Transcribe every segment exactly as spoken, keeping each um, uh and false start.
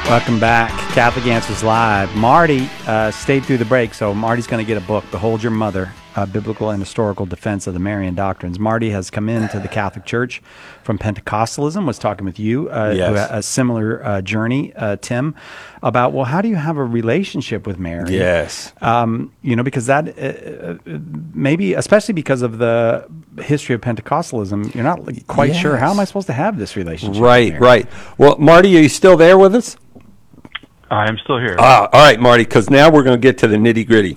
Welcome back. Catholic Answers Live. Marty uh, stayed through the break, so Marty's going to get a book, Behold Your Mother, a Biblical and Historical Defense of the Marian Doctrines. Marty has come into the Catholic Church from Pentecostalism, was talking with you, uh, Yes. who had a similar uh, journey, uh, Tim, about, well, how do you have a relationship with Mary? Yes. Um, you know, because that, uh, uh, maybe, especially because of the history of Pentecostalism, you're not quite Yes. sure, how am I supposed to have this relationship Right, with Mary? right. Well, Marty, are you still there with us? I am still here. Ah, all right, Marty, because now we're going to get to the nitty gritty.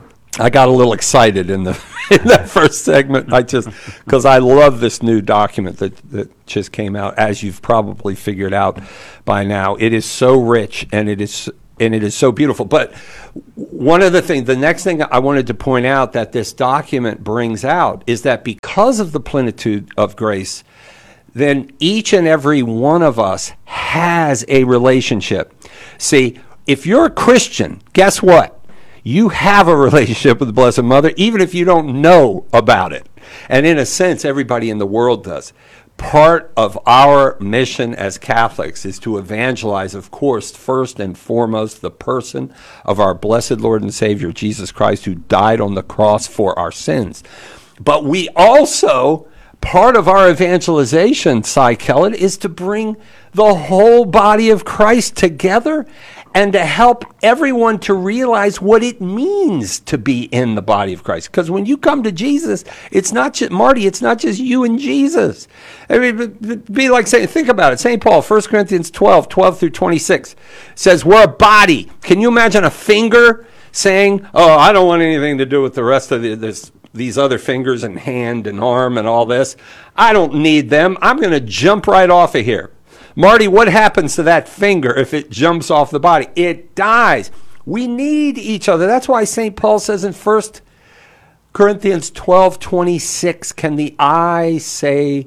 I got a little excited in the in that first segment. I just because I love this new document that that just came out, as you've probably figured out by now. It is so rich and it is and it is so beautiful. But one of the things, the next thing I wanted to point out that this document brings out is that because of the plenitude of grace, then each and every one of us has a relationship. See, if you're a Christian, guess what? You have a relationship with the Blessed Mother, even if you don't know about it. And in a sense, everybody in the world does. Part of our mission as Catholics is to evangelize, of course, first and foremost, the person of our blessed Lord and Savior, Jesus Christ, who died on the cross for our sins. But we also, part of our evangelization, Cy Kellett, is to bring the whole body of Christ together and to help everyone to realize what it means to be in the body of Christ. Because when you come to Jesus, it's not just, Marty, it's not just you and Jesus. I mean, it'd be like saying, think about it. Saint Paul, First Corinthians twelve, twelve through twenty-six, says we're a body. Can you imagine a finger saying, oh, I don't want anything to do with the rest of the, this these other fingers and hand and arm and all this. I don't need them. I'm going to jump right off of here. Marty, what happens to that finger if it jumps off the body? It dies. We need each other. That's why Saint Paul says in First Corinthians twelve twenty-six, can the eye say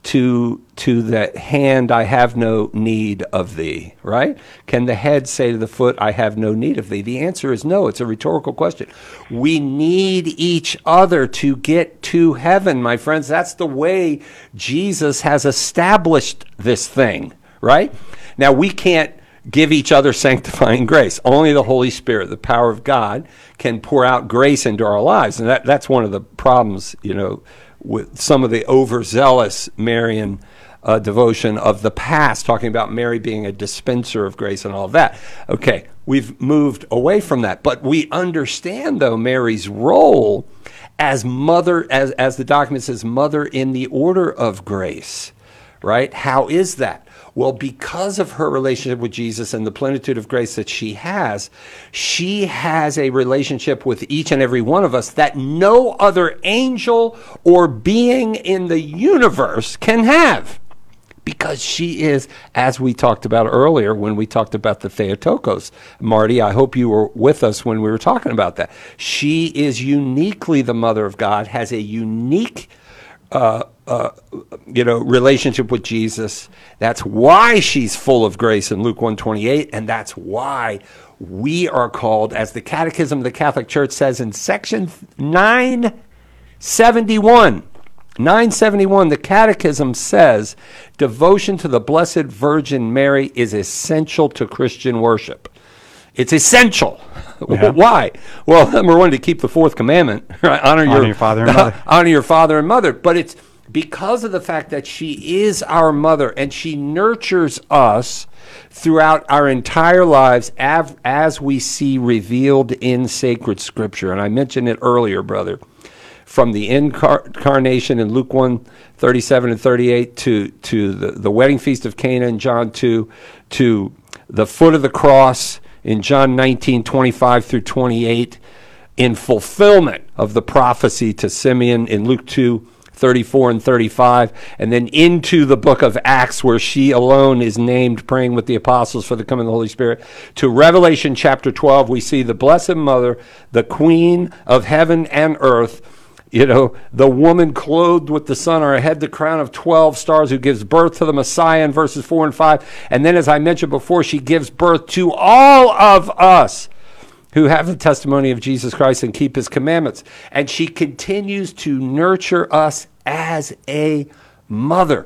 to to the hand, I have no need of thee, right? Can the head say to the foot, I have no need of thee? The answer is no. It's a rhetorical question. We need each other to get to heaven, my friends. That's the way Jesus has established this thing, right? Now, we can't give each other sanctifying grace. Only the Holy Spirit, the power of God, can pour out grace into our lives. And that, that's one of the problems, you know, with some of the overzealous Marian uh, devotion of the past, talking about Mary being a dispenser of grace and all of that. Okay, we've moved away from that. But we understand, though, Mary's role as mother, as, as the document says, mother in the order of grace, right? How is that? Well, because of her relationship with Jesus and the plenitude of grace that she has, she has a relationship with each and every one of us that no other angel or being in the universe can have. Because she is, as we talked about earlier when we talked about the Theotokos. Marty, I hope you were with us when we were talking about that. She is uniquely the Mother of God, has a unique Uh, uh, you know, relationship with Jesus. That's why she's full of grace in Luke one twenty-eight, and that's why we are called, as the Catechism of the Catholic Church says in section nine seventy-one, nine seventy-one, the Catechism says, devotion to the Blessed Virgin Mary is essential to Christian worship. It's essential. Yeah. Why? Well, number one, to keep the fourth commandment, right? Honor, Honor your, your father and mother. Honor your father and mother. But it's because of the fact that she is our mother and she nurtures us throughout our entire lives as, as we see revealed in sacred scripture. And I mentioned it earlier, brother, from the incarnation in Luke one, thirty-seven and thirty-eight to, to the, the wedding feast of Cana in John two, to the foot of the cross in John nineteen, twenty-five through twenty-eight, in fulfillment of the prophecy to Simeon in Luke two, thirty-four and thirty-five, and then into the book of Acts where she alone is named praying with the apostles for the coming of the Holy Spirit, to Revelation chapter twelve, we see the Blessed Mother, the Queen of heaven and earth, you know, the woman clothed with the sun on her head, the crown of twelve stars, who gives birth to the Messiah in verses four and five. And then, as I mentioned before, she gives birth to all of us who have the testimony of Jesus Christ and keep his commandments. And she continues to nurture us as a mother.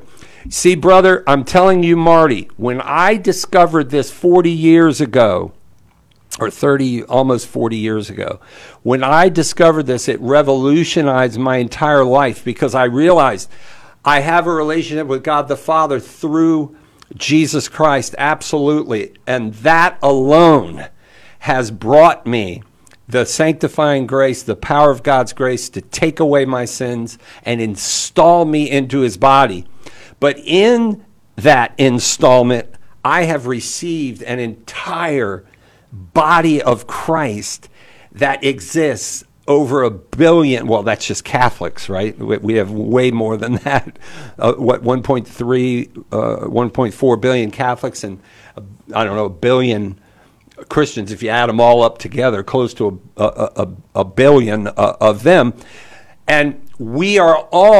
See, brother, I'm telling you, Marty, when I discovered this forty years ago, or thirty, almost forty years ago, when I discovered this, it revolutionized my entire life, because I realized I have a relationship with God the Father through Jesus Christ, absolutely. And that alone has brought me the sanctifying grace, the power of God's grace to take away my sins and install me into his body. But in that installment, I have received an entire body of Christ that exists over a billion. Well, that's just Catholics, right? We we have way more than that. Uh, what, one point three, uh, one point four billion Catholics, and uh, I don't know, a billion Christians, if you add them all up together, close to a, a, a, a billion uh, of them. And we are all